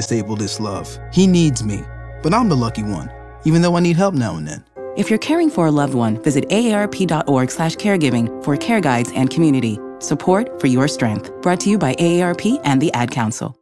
disable this love. He needs me, but I'm the lucky one, even though I need help now and then. If you're caring for a loved one, visit aarp.org/caregiving for care guides and community. Support for your strength. Brought to you by AARP and the Ad Council.